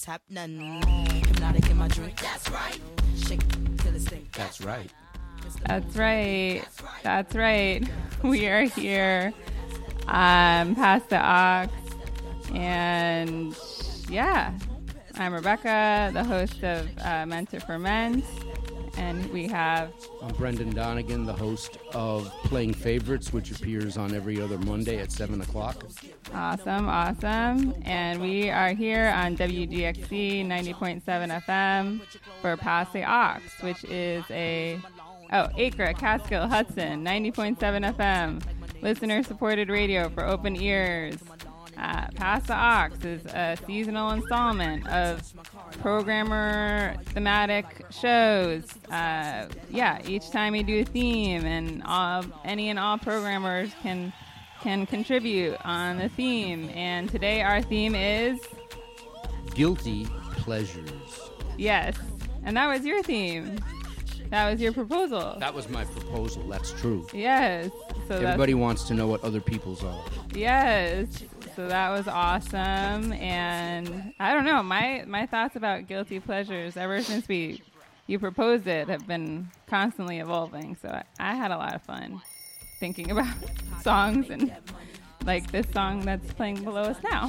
happening. Hypnotic in my drink. That's right. Shake till it's stink. That's right. That's right. That's right. We are here. Past the Aux. And yeah, I'm Rebecca, the host of Meant to Ferment. And we have... I'm Brendan Donegan, the host of Playing Favorites, which appears on every other Monday at 7 o'clock. Awesome. And we are here on WGXC 90.7 FM for Past the Aux, which is Acre, Catskill, Hudson, 90.7 FM. Listener-supported radio for open ears. Past the Aux is a seasonal installment of programmer thematic shows. Each time we do a theme, and any and all programmers can contribute on the theme. And today our theme is Guilty Pleasures. Yes, and that was your theme. That was your proposal. That was my proposal. That's true. Yes. So everybody wants to know what other people's are. Yes. So that was awesome. And I don't know, my thoughts about guilty pleasures ever since you proposed it have been constantly evolving. So I had a lot of fun thinking about songs and like this song that's playing below us now.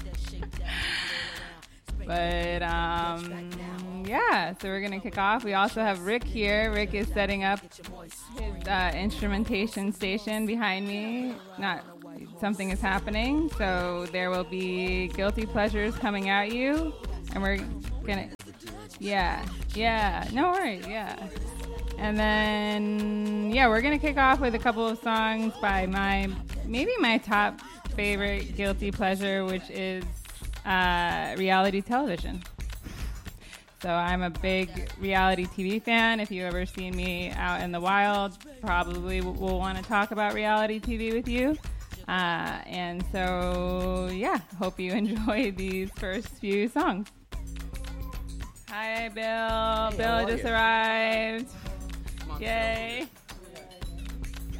But so we're going to kick off. We also have Rick here. Rick is setting up his instrumentation station behind me. Something is happening, so there will be guilty pleasures coming at you, and we're going to... no worries, And then, we're going to kick off with a couple of songs by my top favorite guilty pleasure, which is reality television. So I'm a big reality TV fan. If you've ever seen me out in the wild, probably will want to talk about reality TV with you. And so, hope you enjoy these first few songs. Hi, Bill. Hey, Bill just arrived. Yay.